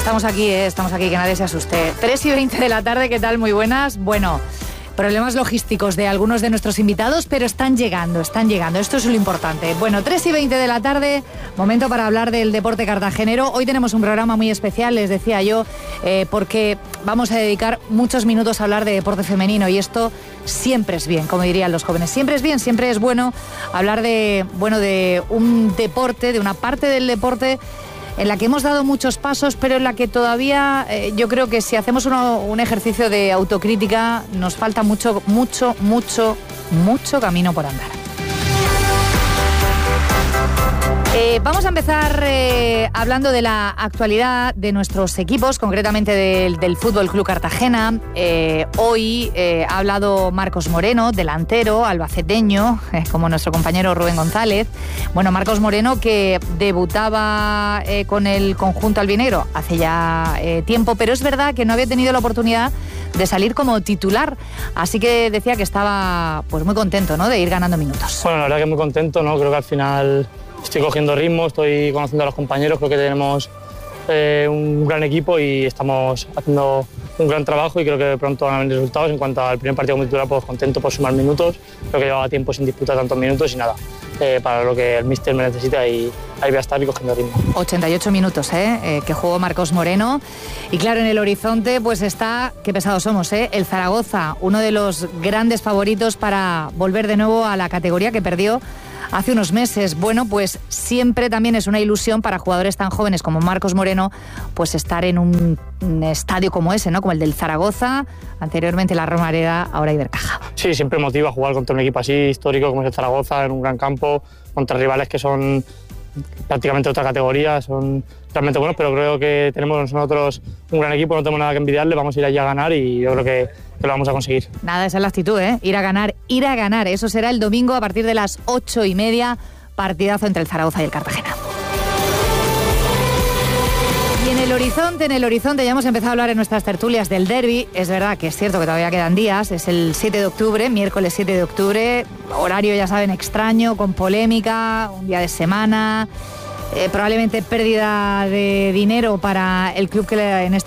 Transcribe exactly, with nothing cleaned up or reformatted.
estamos aquí, ¿eh? Estamos aquí, que nadie se asuste. tres y veinte de la tarde, ¿qué tal? Muy buenas. Bueno, problemas logísticos de algunos de nuestros invitados, pero están llegando, están llegando. Esto es lo importante. Bueno, tres y veinte de la tarde, momento para hablar del deporte cartagenero. Hoy tenemos un programa muy especial, les decía yo, eh, porque vamos a dedicar muchos minutos a hablar de deporte femenino y esto siempre es bien, como dirían los jóvenes. Siempre es bien, siempre es bueno hablar de, bueno, de un deporte, de una parte del deporte en la que hemos dado muchos pasos, pero en la que todavía eh, yo creo que si hacemos uno, un ejercicio de autocrítica, nos falta mucho, mucho, mucho, mucho camino por andar. Eh, vamos a empezar eh, hablando de la actualidad de nuestros equipos, concretamente del, del Fútbol Club Cartagena. Eh, hoy eh, ha hablado Marcos Moreno, delantero, albaceteño, eh, como nuestro compañero Rubén González. Bueno, Marcos Moreno que debutaba eh, con el conjunto albinegro hace ya eh, tiempo, pero es verdad que no había tenido la oportunidad de salir como titular, así que decía que estaba pues muy contento, ¿no?, de ir ganando minutos. Bueno, la verdad que muy contento, ¿no? Creo que al final estoy cogiendo ritmo, estoy conociendo a los compañeros, creo que tenemos eh, un gran equipo y estamos haciendo un gran trabajo y creo que pronto van a venir resultados. En cuanto al primer partido como titular, pues contento por sumar minutos, creo que llevaba tiempo sin disputar tantos minutos y nada, eh, para lo que el míster me necesita y ahí voy a estar y cogiendo ritmo. ochenta y ocho minutos, ¿eh? Eh, que jugó Marcos Moreno y claro, en el horizonte pues está, qué pesados somos, ¿eh? El Zaragoza, uno de los grandes favoritos para volver de nuevo a la categoría que perdió hace unos meses. Bueno, pues siempre también es una ilusión para jugadores tan jóvenes como Marcos Moreno, pues estar en un, un estadio como ese, ¿no? Como el del Zaragoza, anteriormente la Romareda, ahora Ibercaja. Sí, siempre motiva jugar contra un equipo así, histórico como es el Zaragoza, en un gran campo, contra rivales que son prácticamente otra categoría, son realmente buenos, pero creo que tenemos nosotros un gran equipo, no tenemos nada que envidiarle, vamos a ir allí a ganar y yo creo que, que lo vamos a conseguir. Nada, esa es la actitud, ¿eh? Ir a ganar, ir a ganar. Eso será el domingo a partir de las ocho y media, partidazo entre el Zaragoza y el Cartagena. Y en el horizonte, en el horizonte ya hemos empezado a hablar en nuestras tertulias del derbi. Es verdad que es cierto que todavía quedan días, es el siete de octubre, miércoles siete de octubre, horario ya saben extraño, con polémica, un día de semana, eh, probablemente pérdida de dinero para el club que en este